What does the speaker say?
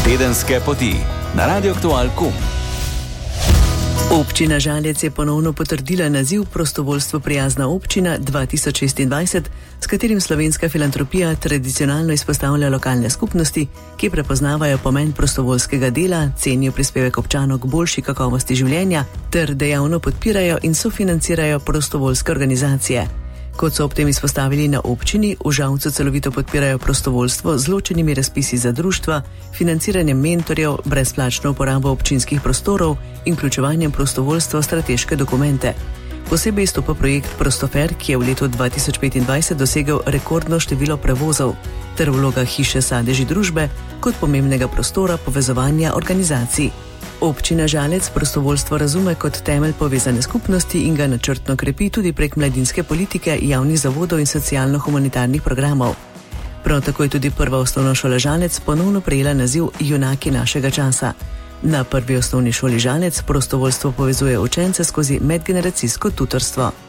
Tedenske poti na Radio Aktual.com. Občina Žalec je ponovno potrdila naziv Prostovoljstvo prijazna občina 2026, s katerim slovenska filantropija tradicionalno izpostavlja lokalne skupnosti, ki prepoznavajo pomen prostovoljskega dela, cenijo prispevek občanov k boljši kakovosti življenja ter dejavno podpirajo in sofinancirajo prostovoljske organizacije. Kot so ob tem izpostavili na občini, v Žalcu celovito podpirajo prostovoljstvo z ločenimi razpisi za društva, financiranjem mentorjev, brezplačno uporabo občinskih prostorov in vključevanjem prostovoljstva v strateške dokumente. Posebej izstopa projekt Prostofer, ki je v letu 2025 dosegel rekordno število prevozov, ter vloga hiše Sadeži družbe kot pomembnega prostora povezovanja organizacij. Občina Žalec prostovoljstvo razume kot temelj povezane skupnosti in ga načrtno krepi tudi prek mladinske politike, javnih zavodov in socialno-humanitarnih programov. Prav tako je tudi prva osnovna šola Žalec ponovno prejela naziv Junaki našega časa. Na prvi osnovni šoli Žalec prostovoljstvo povezuje učence skozi medgeneracijsko tutorstvo.